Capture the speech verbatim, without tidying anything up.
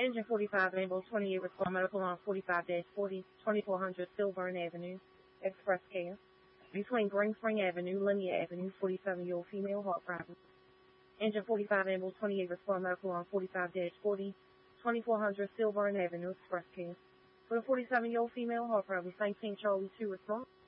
Engine forty-five, Ambulance twenty-eight, respond medical on forty-five forty, twenty-four hundred Silburn Avenue, Express Care. Between Green Spring Avenue, Linear Avenue, forty-seven-year-old female, heart problem. Engine forty-five, Ambulance twenty-eight, respond medical on forty-five forty, twenty-four hundred Silburn Avenue, Express Care. For the forty-seven-year-old female, heart problem, Saint Charlie two, respond.